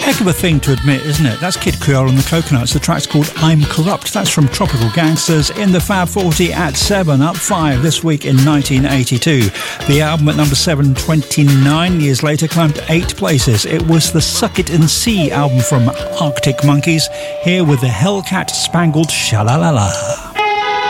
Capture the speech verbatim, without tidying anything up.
Heck of a thing to admit, isn't it? That's Kid Creole and the Coconuts. The track's called I'm Corrupt. That's from Tropical Gangsters in the Fab forty at seven, up five this week in nineteen eighty-two. The album at number seven, twenty-nine years later, climbed eight places. It was the Suck It and See album from Arctic Monkeys, here with the Hellcat Spangled Shalalala.